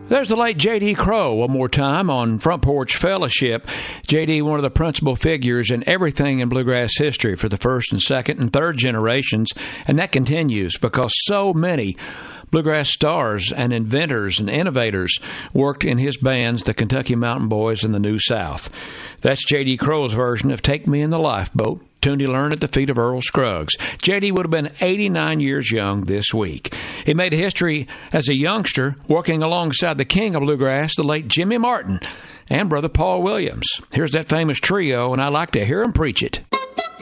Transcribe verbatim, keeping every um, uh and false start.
There's the late J D. Crowe one more time on Front Porch Fellowship. J D, one of the principal figures in everything in bluegrass history for the first and second and third generations, and that continues because so many bluegrass stars and inventors and innovators worked in his bands, the Kentucky Mountain Boys and the New South. That's J D. Crowe's version of Take Me in the Lifeboat, tuned he learned at the feet of Earl Scruggs. J D would have been eighty-nine years young this week. He made history as a youngster, working alongside the king of bluegrass, the late Jimmy Martin, and brother Paul Williams. Here's that famous trio, and I like to hear him preach it.